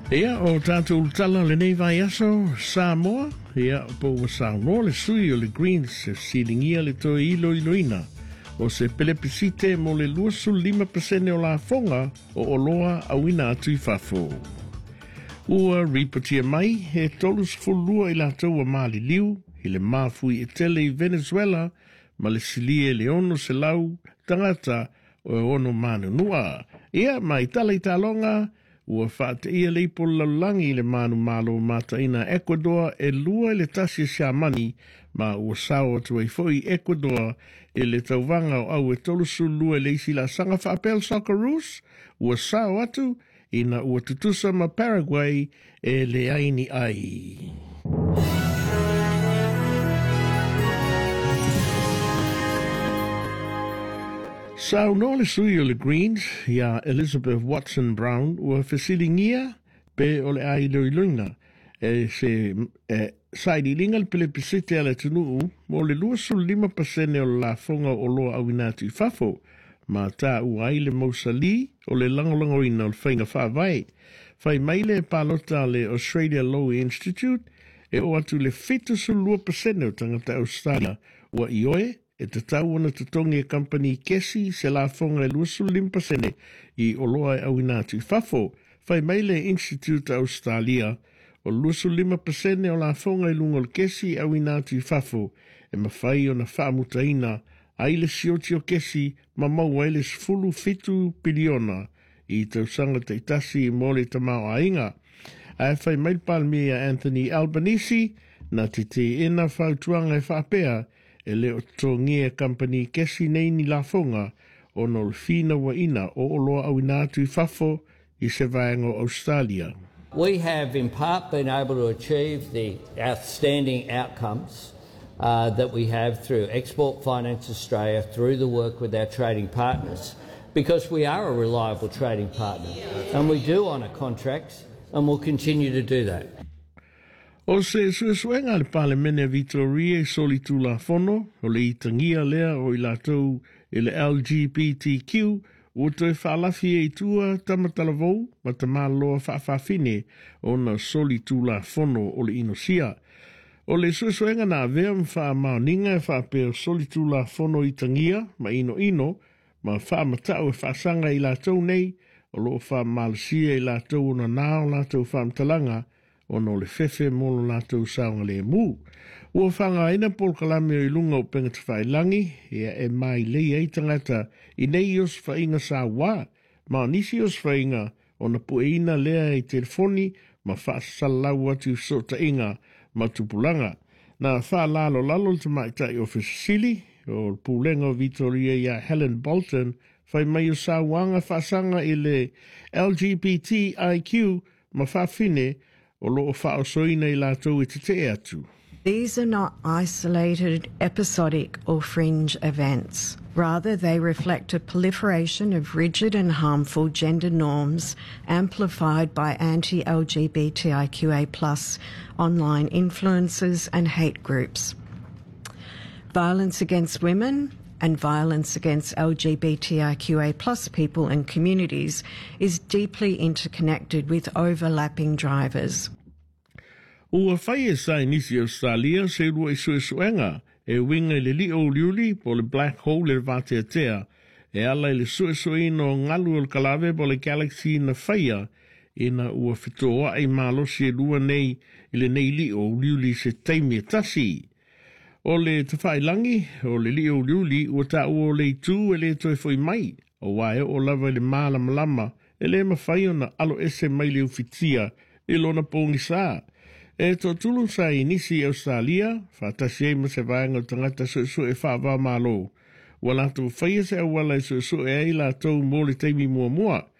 Ia o tātou tala le nei vai aso Samoa, ia po wa sauno le sui o le Greens se silingia le toe iloina. O se pelepesite mo le 2.5% o la fonga o oloa awina atu I fafo. Ua ripatia mai he tolus fulua I la taua mali liu, I le mafui e tele I Venezuela, ma le silie le ono se lau tangata o ono manu nua. Ia mai tala I talonga, ua whaate ia leipo laulangi le manu malo mataina Ecuador e lua le tasi siamani ma ua sao atu ai foi Ecuador e le tauvanga o au e tolusu lua leisi la sanga whaapel Socceroos ua sao atu ina ua tutusa ma Paraguay e le aini ai. Sao no le sui o le Greens, ia Elizabeth Watson Brown, ua fesilingia pe o le ai loiloina. E se sairilinga le pelepesite ala tunuu, mo le 2.5% o la fonga o loa awinatu I fafo, ma ta uai le mausali o le langolangoina o le whainga whaavai. Whai maile palota le Australia Law Institute, e o atu le 7.2% o tangata Australia, ua ioe, e te tau ana te tongi e company kesi se la fonga e 2.5% I oloa e awinatu I fafo. Whai maile Institute Australia o 2.5% o la fonga e lunga o kesi awinatu I fafo e mawhai o na whaamutaina a ile sioti o kesi ma maua ele sfulu fitu piliona I tausanga te itasi I mole tamau a inga. A e whai maile palmi a Anthony Albanese na te ena whautuanga e whaapea e le o tongia company kesi nei ni la fonga o no fina wa ina o oloa awinatu I fafo I se vaenga Australia. We have in part been able to achieve the outstanding outcomes that we have through Export Finance Australia, through the work with our trading partners, because we are a reliable trading partner and we do honour contracts and will continue to do that. O se suesuenga le Parlemene Vitoria I soli tu la fono, o le itangia lea o I latou I le LGBTQ, o te whaalafi e tua tamatalavou, ma te māloa whaafafine o na soli tu la fono o le inosia. O le suesuenga na avea mwha maoninga e whaapea soli tu la fono itangia, ma ino, ma whaamatau e whaasanga I latou nei, o loo whaamalasia I latou na nao latou whaamtalanga, o no le fefe molo latou saunga le mu. Ua whanga ina Paul Kalame o ilunga o penga te whailangi, ea e mai lei ei tangata I nei os whainga sa wā, ma nisi os whainga o na pueina lea I telefoni, ma whaasalau atu sota inga ma tupulanga. Na whaalalo lalo te maitai o Sicily, o pulenga o Vitoria ia Helen Bolton, whai mai o sa wanga whaasanga I le LGBTIQ ma whaafine, These are not isolated, episodic or fringe events. Rather, they reflect a proliferation of rigid and harmful gender norms amplified by anti-LGBTIQA+ online influences and hate groups. Violence against women and violence against LGBTIQA+ people and communities is deeply interconnected with overlapping drivers. Ua whai e sa inisi Australia se rua I suesuenga e winga le li o liuli po le black hole le vateatea e ala le suesuino ngalu o kalave po le galaxy na whaia ina ua fitoa I malosi e rua nei ile nei li o liuli se taimi tasi. O le te whailangi, o le li o liuli, ua ta ua le tū e le toi foi mai, o wae o lava le malama e le mawhai o na alo ese mai le ufitia, e lona pōngi sā. E tō tulu sa inisi Australia, whātasi e ma se vāenga tangata su e whāwā mālo. Ua lātou whaia se awala e su e ai lātou mō le teimi mua.